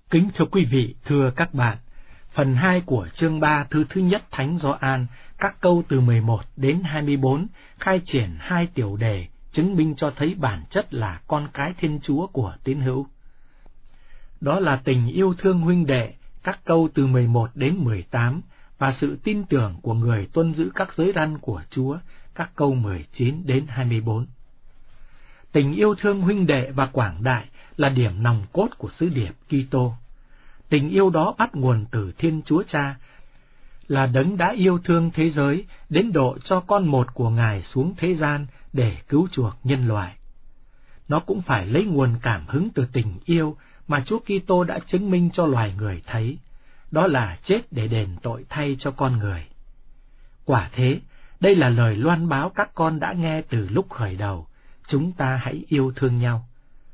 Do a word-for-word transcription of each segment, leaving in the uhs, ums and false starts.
Kính thưa quý vị, thưa các bạn, phần hai của chương ba thư thứ nhất Thánh Gioan, các câu từ mười một đến hai mươi bốn, khai triển hai tiểu đề chứng minh cho thấy bản chất là con cái Thiên Chúa của tín hữu. Đó là tình yêu thương huynh đệ, các câu từ mười một đến mười tám, và sự tin tưởng của người tuân giữ các giới răn của Chúa, các câu mười chín đến hai mươi bốn. Tình yêu thương huynh đệ và quảng đại là điểm nòng cốt của sứ điệp Kitô. Tình yêu đó bắt nguồn từ Thiên Chúa Cha, là đấng đã yêu thương thế giới đến độ cho con một của Ngài xuống thế gian để cứu chuộc nhân loại. Nó cũng phải lấy nguồn cảm hứng từ tình yêu mà Chúa Kitô đã chứng minh cho loài người thấy, đó là chết để đền tội thay cho con người. Quả thế, đây là lời loan báo các con đã nghe từ lúc khởi đầu, chúng ta hãy yêu thương nhau.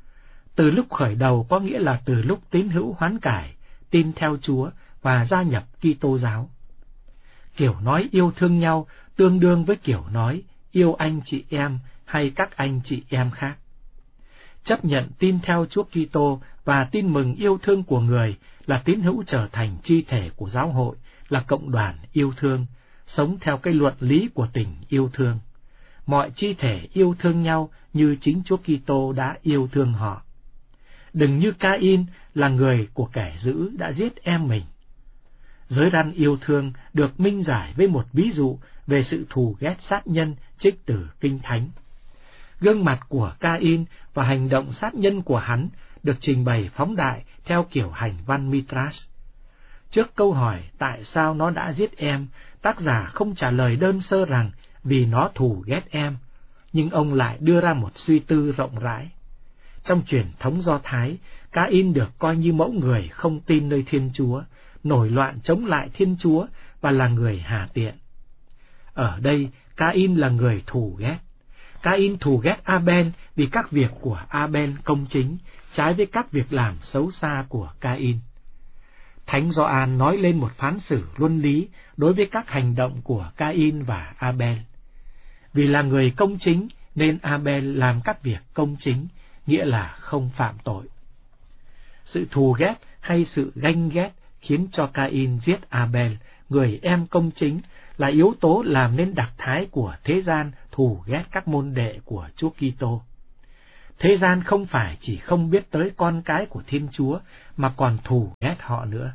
Từ lúc khởi đầu có nghĩa là từ lúc tín hữu hoán cải, tin theo Chúa và gia nhập Kitô giáo. Kiểu nói yêu thương nhau tương đương với kiểu nói yêu anh chị em hay các anh chị em khác. Chấp nhận tin theo Chúa Kitô và tin mừng yêu thương của người là tín hữu trở thành chi thể của giáo hội, là cộng đoàn yêu thương, sống theo cái luận lý của tình yêu thương. Mọi chi thể yêu thương nhau như chính Chúa Kitô đã yêu thương họ. Đừng như Ca-in là người của kẻ dữ đã giết em mình. Giới răn yêu thương được minh giải với một ví dụ về sự thù ghét sát nhân trích từ Kinh Thánh. Gương mặt của Ca-in và hành động sát nhân của hắn được trình bày phóng đại theo kiểu hành văn Mitras. Trước câu hỏi tại sao nó đã giết em, tác giả không trả lời đơn sơ rằng vì nó thù ghét em, nhưng ông lại đưa ra một suy tư rộng rãi. Trong truyền thống Do Thái, Ca-in được coi như mẫu người không tin nơi Thiên Chúa, nổi loạn chống lại Thiên Chúa và là người hà tiện. Ở đây, Ca-in là người thù ghét. Ca-in thù ghét A-ben vì các việc của A-ben công chính, trái với các việc làm xấu xa của Ca-in. Thánh Gioan nói lên một phán xử luân lý đối với các hành động của Ca-in và A-ben. Vì là người công chính nên A-ben làm các việc công chính, nghĩa là không phạm tội. Sự thù ghét hay sự ganh ghét khiến cho Ca-in giết A-ben, người em công chính, là yếu tố làm nên đặc thái của thế gian thù ghét các môn đệ của Chúa Kitô. Thế gian không phải chỉ không biết tới con cái của Thiên Chúa mà còn thù ghét họ nữa.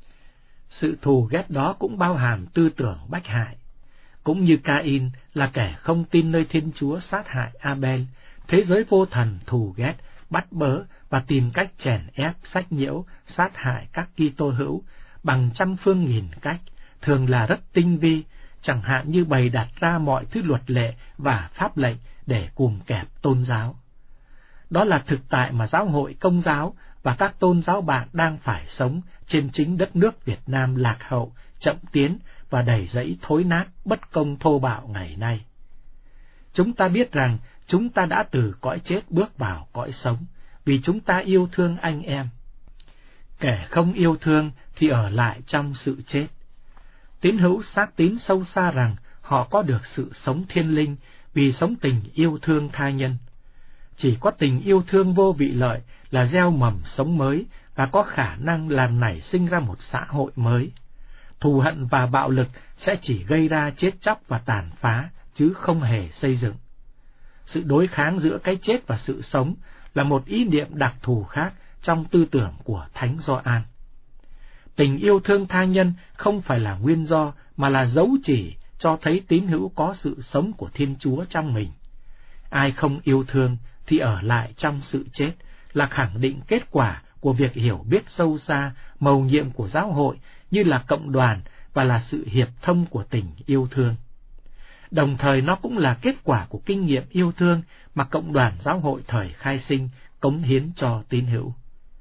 Sự thù ghét đó cũng bao hàm tư tưởng bách hại. Cũng như Ca-in là kẻ không tin nơi Thiên Chúa sát hại A-ben, thế giới vô thần thù ghét, bắt bớ và tìm cách chèn ép, sách nhiễu, sát hại các Kitô hữu bằng trăm phương nghìn cách, thường là rất tinh vi, chẳng hạn như bày đặt ra mọi thứ luật lệ và pháp lệnh để cùm kẹp tôn giáo. Đó là thực tại mà giáo hội Công giáo và các tôn giáo bạn đang phải sống trên chính đất nước Việt Nam lạc hậu, chậm tiến và đầy rẫy thối nát, bất công thô bạo ngày nay. Chúng ta biết rằng chúng ta đã từ cõi chết bước vào cõi sống, vì chúng ta yêu thương anh em. Kẻ không yêu thương thì ở lại trong sự chết. Tín hữu xác tín sâu xa rằng họ có được sự sống thiên linh vì sống tình yêu thương tha nhân. Chỉ có tình yêu thương vô vị lợi là gieo mầm sống mới và có khả năng làm nảy sinh ra một xã hội mới. Thù hận và bạo lực sẽ chỉ gây ra chết chóc và tàn phá, chứ không hề xây dựng. Sự đối kháng giữa cái chết và sự sống là một ý niệm đặc thù khác trong tư tưởng của Thánh Gioan. Tình yêu thương tha nhân không phải là nguyên do mà là dấu chỉ cho thấy tín hữu có sự sống của Thiên Chúa trong mình. Ai không yêu thương thì ở lại trong sự chết, là khẳng định kết quả của việc hiểu biết sâu xa mầu nhiệm của giáo hội như là cộng đoàn và là sự hiệp thông của tình yêu thương. Đồng thời nó cũng là kết quả của kinh nghiệm yêu thương mà cộng đoàn giáo hội thời khai sinh cống hiến cho tín hữu.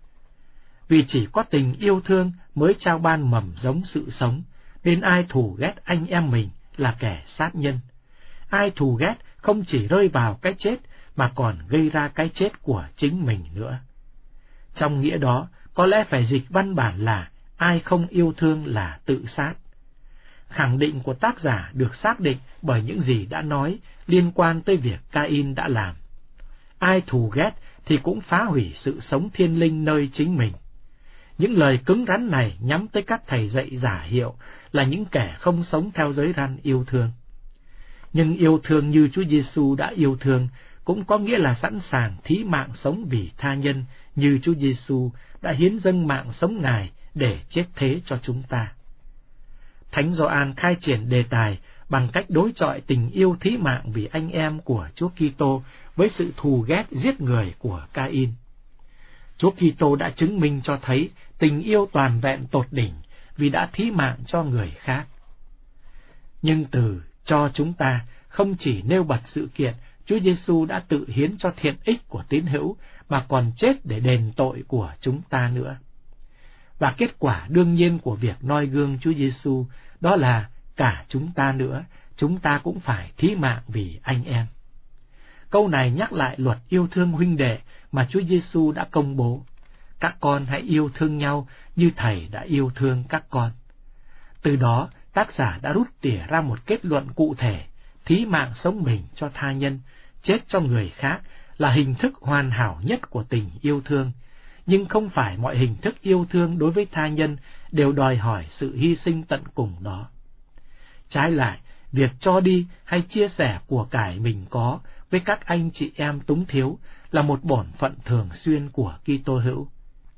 Vì chỉ có tình yêu thương mới trao ban mầm giống sự sống, nên ai thù ghét anh em mình là kẻ sát nhân. Ai thù ghét không chỉ rơi vào cái chết mà còn gây ra cái chết của chính mình nữa. Trong nghĩa đó, có lẽ phải dịch văn bản là ai không yêu thương là tự sát. Khẳng định của tác giả được xác định bởi những gì đã nói liên quan tới việc Ca-in đã làm. Ai thù ghét thì cũng phá hủy sự sống thiên linh nơi chính mình. Những lời cứng rắn này nhắm tới các thầy dạy giả hiệu là những kẻ không sống theo giới răn yêu thương. Nhưng yêu thương như Chúa Giêsu đã yêu thương cũng có nghĩa là sẵn sàng thí mạng sống vì tha nhân, như Chúa Giêsu đã hiến dâng mạng sống Ngài để chết thế cho chúng ta. Thánh Gioan khai triển đề tài bằng cách đối chọi tình yêu thí mạng vì anh em của Chúa Kitô với sự thù ghét giết người của Ca-in. Chúa Kitô đã chứng minh cho thấy tình yêu toàn vẹn tột đỉnh vì đã thí mạng cho người khác. Nhưng từ cho chúng ta không chỉ nêu bật sự kiện Chúa Giêsu đã tự hiến cho thiện ích của tín hữu, mà còn chết để đền tội của chúng ta nữa. Và kết quả đương nhiên của việc noi gương Chúa Giêsu đó là cả chúng ta nữa, chúng ta cũng phải thí mạng vì anh em. Câu này nhắc lại luật yêu thương huynh đệ mà Chúa Giêsu đã công bố. Các con hãy yêu thương nhau như Thầy đã yêu thương các con. Từ đó, tác giả đã rút tỉa ra một kết luận cụ thể: thí mạng sống mình cho tha nhân, chết cho người khác là hình thức hoàn hảo nhất của tình yêu thương. Nhưng không phải mọi hình thức yêu thương đối với tha nhân đều đòi hỏi sự hy sinh tận cùng đó. Trái lại, việc cho đi hay chia sẻ của cải mình có với các anh chị em túng thiếu là một bổn phận thường xuyên của Kitô hữu.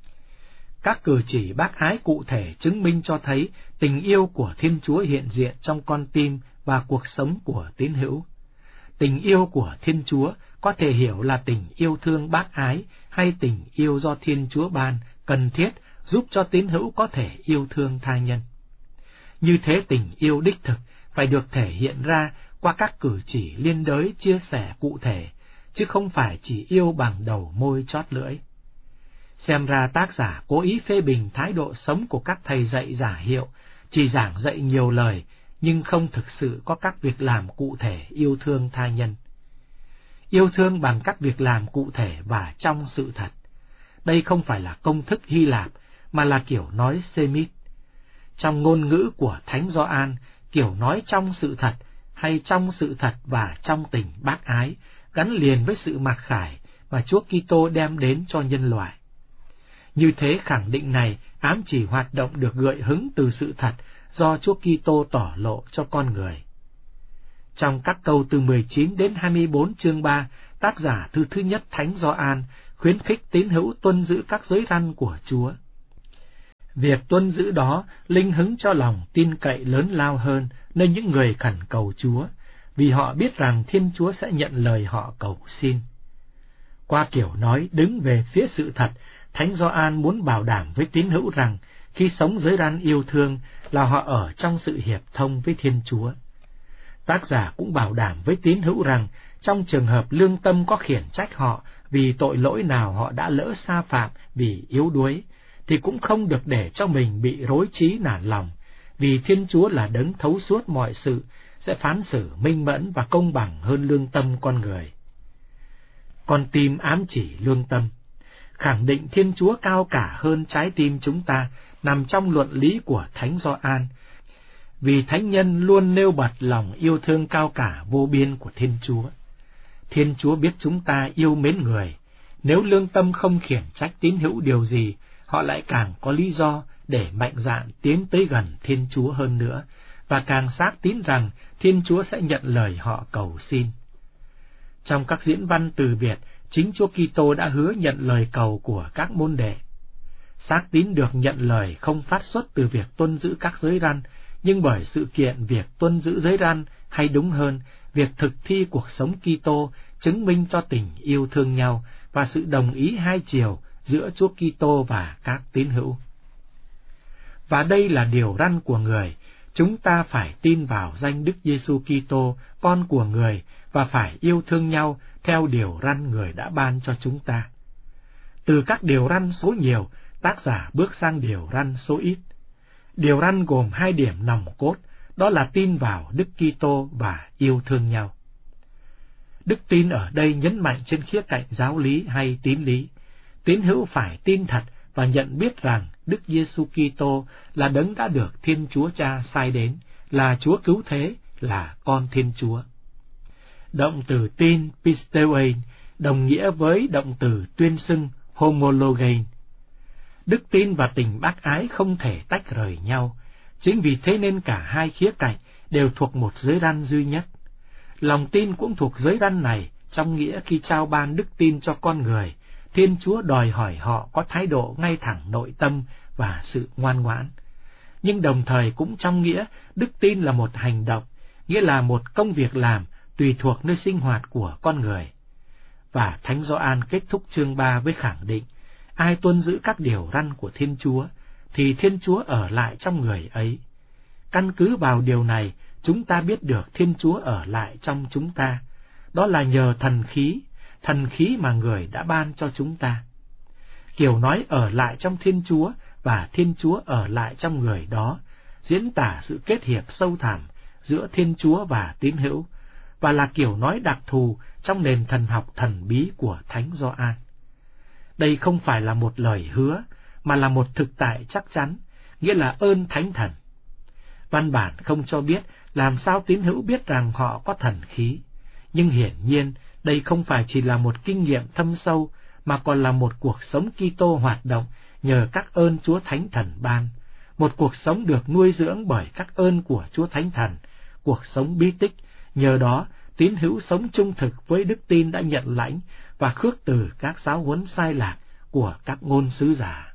Các cử chỉ bác ái cụ thể chứng minh cho thấy tình yêu của Thiên Chúa hiện diện trong con tim và cuộc sống của tín hữu. Tình yêu của Thiên Chúa có thể hiểu là tình yêu thương bác ái hay tình yêu do Thiên Chúa ban, cần thiết giúp cho tín hữu có thể yêu thương tha nhân. Như thế, tình yêu đích thực phải được thể hiện ra qua các cử chỉ liên đới chia sẻ cụ thể, chứ không phải chỉ yêu bằng đầu môi chót lưỡi. Xem ra tác giả cố ý phê bình thái độ sống của các thầy dạy giả hiệu, chỉ giảng dạy nhiều lời nhưng không thực sự có các việc làm cụ thể yêu thương tha nhân. Yêu thương bằng các việc làm cụ thể và trong sự thật. Đây không phải là công thức Hy Lạp mà là kiểu nói Semit. Trong ngôn ngữ của Thánh Gioan, kiểu nói trong sự thật hay trong sự thật và trong tình bác ái gắn liền với sự mặc khải mà Chúa Kitô đem đến cho nhân loại. Như thế, khẳng định này ám chỉ hoạt động được gợi hứng từ sự thật do Chúa Kitô tỏ lộ cho con người. Trong các câu từ mười chín đến hai mươi bốn chương ba, tác giả thư thứ nhất Thánh Gioan khuyến khích tín hữu tuân giữ các giới răn của Chúa. Việc tuân giữ đó linh hứng cho lòng tin cậy lớn lao hơn nên những người khẩn cầu Chúa, vì họ biết rằng Thiên Chúa sẽ nhận lời họ cầu xin. Qua kiểu nói đứng về phía sự thật, Thánh Gioan muốn bảo đảm với tín hữu rằng khi sống giới răn yêu thương là họ ở trong sự hiệp thông với Thiên Chúa. Tác giả cũng bảo đảm với tín hữu rằng trong trường hợp lương tâm có khiển trách họ vì tội lỗi nào họ đã lỡ sa phạm vì yếu đuối, thì cũng không được để cho mình bị rối trí nản lòng, vì Thiên Chúa là đấng thấu suốt mọi sự, sẽ phán xử minh mẫn và công bằng hơn lương tâm con người. Con tim ám chỉ lương tâm. Khẳng định Thiên Chúa cao cả hơn trái tim chúng ta nằm trong luận lý của Thánh Gioan, vì thánh nhân luôn nêu bật lòng yêu thương cao cả vô biên của Thiên Chúa. Thiên Chúa biết chúng ta yêu mến người. Nếu lương tâm không khiển trách tín hữu điều gì, họ lại càng có lý do để mạnh dạn tiến tới gần Thiên Chúa hơn nữa, và càng xác tín rằng Thiên Chúa sẽ nhận lời họ cầu xin. Trong các diễn văn từ biệt, chính Chúa Kitô đã hứa nhận lời cầu của các môn đệ. Xác tín được nhận lời không phát xuất từ việc tuân giữ các giới răn, nhưng bởi sự kiện việc tuân giữ giới răn, hay đúng hơn, việc thực thi cuộc sống Kitô chứng minh cho tình yêu thương nhau và sự đồng ý hai chiều giữa Chúa Kitô và các tín hữu. Và đây là điều răn của người, chúng ta phải tin vào danh Đức Giêsu Kitô, con của người, và phải yêu thương nhau theo điều răn người đã ban cho chúng ta. Từ các điều răn số nhiều, tác giả bước sang điều răn số ít. Điều răn gồm hai điểm nòng cốt, đó là tin vào Đức Kitô và yêu thương nhau. Đức tin ở đây nhấn mạnh trên khía cạnh giáo lý hay tín lý. Tín hữu phải tin thật và nhận biết rằng Đức Giêsu Kitô là đấng đã được Thiên Chúa Cha sai đến, là Chúa cứu thế, là con Thiên Chúa. Động từ tin pisteuein đồng nghĩa với động từ tuyên xưng homologein. Đức tin và tình bác ái không thể tách rời nhau, chính vì thế nên cả hai khía cạnh đều thuộc một giới răn duy nhất. Lòng tin cũng thuộc giới răn này, trong nghĩa khi trao ban đức tin cho con người, Thiên Chúa đòi hỏi họ có thái độ ngay thẳng nội tâm và sự ngoan ngoãn. Nhưng đồng thời cũng trong nghĩa đức tin là một hành động, nghĩa là một công việc làm tùy thuộc nơi sinh hoạt của con người. Và Thánh Gioan kết thúc chương ba với khẳng định, ai tuân giữ các điều răn của Thiên Chúa, thì Thiên Chúa ở lại trong người ấy. Căn cứ vào điều này, chúng ta biết được Thiên Chúa ở lại trong chúng ta. Đó là nhờ thần khí, thần khí mà người đã ban cho chúng ta. Kiểu nói ở lại trong Thiên Chúa và Thiên Chúa ở lại trong người đó, diễn tả sự kết hiệp sâu thẳm giữa Thiên Chúa và tín hữu, và là kiểu nói đặc thù trong nền thần học thần bí của Thánh Gioan. Đây không phải là một lời hứa, mà là một thực tại chắc chắn, nghĩa là ơn Thánh Thần. Văn bản không cho biết làm sao tín hữu biết rằng họ có thần khí, nhưng hiển nhiên đây không phải chỉ là một kinh nghiệm thâm sâu, mà còn là một cuộc sống Kitô hoạt động nhờ các ơn Chúa Thánh Thần ban, một cuộc sống được nuôi dưỡng bởi các ơn của Chúa Thánh Thần, cuộc sống bí tích. Nhờ đó, tín hữu sống trung thực với đức tin đã nhận lãnh và khước từ các giáo huấn sai lạc của các ngôn sứ giả.